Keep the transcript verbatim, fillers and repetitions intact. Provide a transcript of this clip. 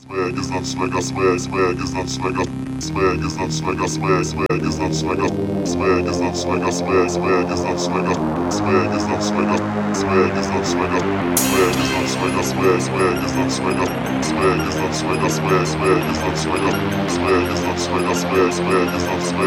Swag is not swagger, swag, swag is not swagger. Swag is not swagger, swag, swag is not swagger. Swag is not swagger, swag, swag is not swagger. Swag is not swagger, swag is not swagger. Swag is not swagger, swag, swag is not swagger. Swag is not swagger, swag, swag is not swagger. Swag is not swagger, swag, swag is not swagger.